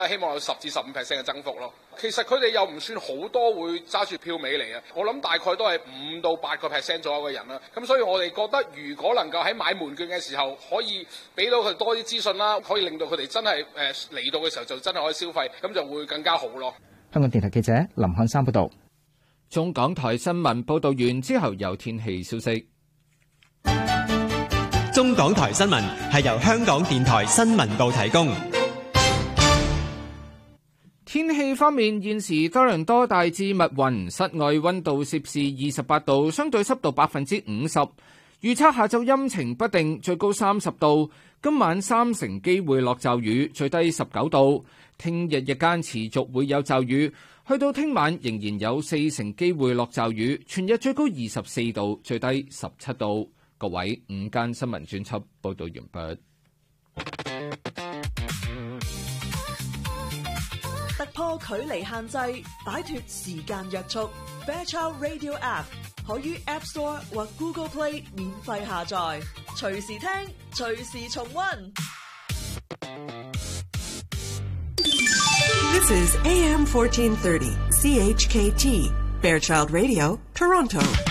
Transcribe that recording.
希望有10至15% 嘅增幅咯。其實佢哋又唔算好多會揸住票尾嚟啊，我諗大概都係5到8% 左右嘅人啦。咁所以我哋覺得，如果能夠喺買門券嘅時候可以俾到佢多啲資訊啦，可以令到佢哋真係嚟到嘅時候就真係可以消費，咁就會更加好咯。 香港電台記者林漢山報道。 中港台新聞報道完之後，有天氣消息。 中港台新聞係由香港電台新聞部提供。 天氣方面，現時多倫多大致密雲，室外溫度攝氏28度，相對濕度50%。預測下晝陰晴不定，最高30度。今晚3成機會落驟雨，最低19度。聽日日間持續會有驟雨，去到聽晚仍然有4成機會落驟雨，全日最高24度，最低17度。各位，午間新聞專輯報道完畢。 突破距離限制，擺脫時間約束。Fairchild Radio App 可於 App Store 或 Google Play 免費下載，隨時聽，隨時重溫。 This is AM 1430 CHKT Fairchild Radio, Toronto.